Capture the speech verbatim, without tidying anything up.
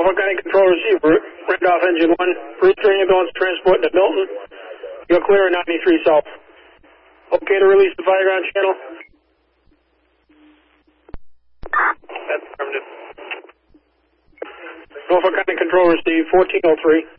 Norfolk County Control receiver, Randolph Engine one, Brewster ambulance transport to Milton. You're clear at ninety-three South. Okay to release the fire ground channel? That's affirmative. Norfolk County Control received fourteen oh three.